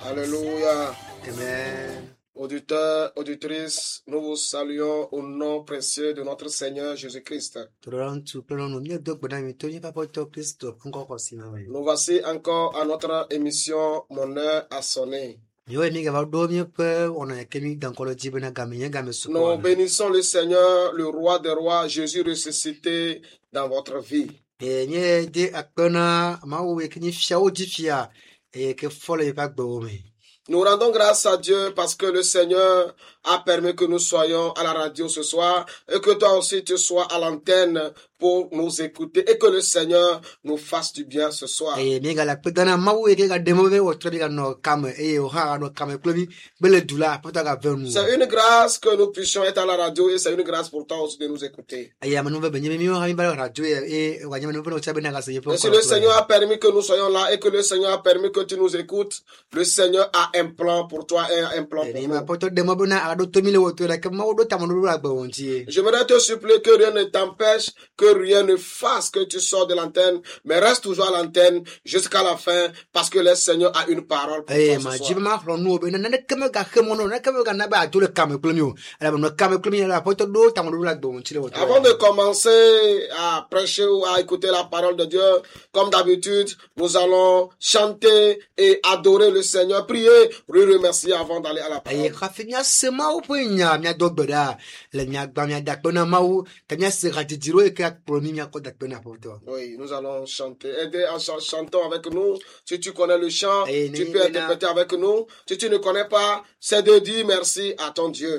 Alléluia. Amen. Auditeurs, auditrices, nous vous saluons au nom précieux de notre Seigneur Jésus-Christ. Nous voici encore à notre émission Mon heure a sonné. Nous bénissons le Seigneur, le roi des rois, Jésus ressuscité dans votre vie. Nous rendons grâce à Dieu parce que le Seigneur a permis que nous soyons à la radio ce soir et que toi aussi tu sois à l'antenne pour nous écouter et que le Seigneur nous fasse du bien ce soir. C'est une grâce que nous puissions être à la radio et c'est une grâce pour toi aussi de nous écouter. Et si le Seigneur a permis que nous soyons là et que le Seigneur a permis que tu nous écoutes, le Seigneur a un plan pour toi et un plan pour nous. J'aimerais te supplier que rien ne t'empêche, que rien ne fasse que tu sors de l'antenne, mais reste toujours à l'antenne jusqu'à la fin parce que le Seigneur a une parole pour toi ce soir. Avant de commencer à prêcher ou à écouter la parole de Dieu, comme d'habitude, nous allons chanter et adorer le Seigneur, prier, lui remercier avant d'aller à la parole. Oui, nous allons chanter. Aidez en chantant avec nous. Si tu connais le chant, tu peux interpréter avec nous. Si tu ne connais pas, c'est de dire merci à ton Dieu.